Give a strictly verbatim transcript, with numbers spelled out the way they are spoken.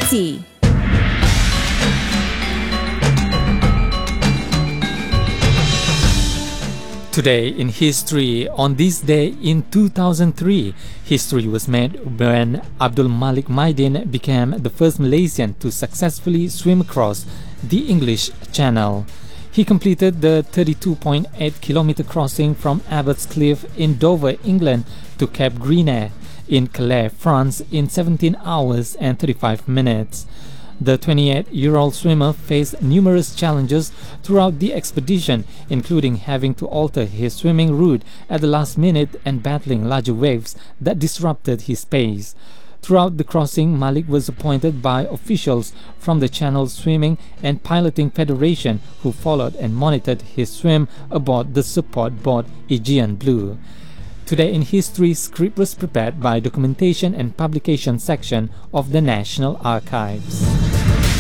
City. Today in history, on this day in two thousand three, history was made when Abdul Malik Maidin became the first Malaysian to successfully swim across the English Channel. He completed the thirty-two point eight kilometer crossing from Abbots Cliff in Dover, England to Cape Grisnez in Calais, France in seventeen hours and thirty-five minutes. The twenty-eight-year-old swimmer faced numerous challenges throughout the expedition, including having to alter his swimming route at the last minute and battling larger waves that disrupted his pace. Throughout the crossing, Malik was appointed by officials from the Channel Swimming and Piloting Federation who followed and monitored his swim aboard the support boat Aegean Blue. Today in History script was prepared by Documentation and Publication section of the National Archives.